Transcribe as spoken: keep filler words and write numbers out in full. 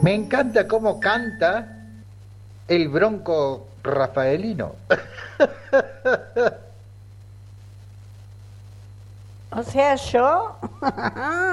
Me encanta cómo canta el bronco rafaelino. O sea, yo